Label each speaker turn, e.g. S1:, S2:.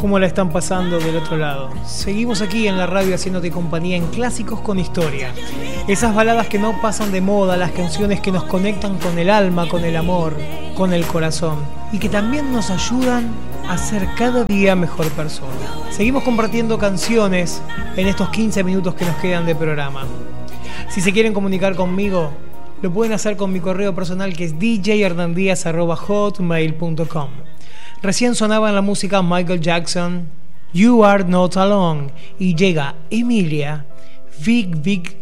S1: ¿Cómo la están pasando del otro lado? Seguimos aquí en la radio haciéndote compañía en Clásicos con Historia. Esas baladas que no pasan de moda, las canciones que nos conectan con el alma, con el amor, con el corazón y que también nos ayudan a ser cada día mejor persona. Seguimos compartiendo canciones en estos 15 minutos que nos quedan de programa. Si se quieren comunicar conmigo, lo pueden hacer con mi correo personal que es djhernandíaz@hotmail.com. Recién sonaba en la música Michael Jackson, You Are Not Alone, y llega Emilia, Big Big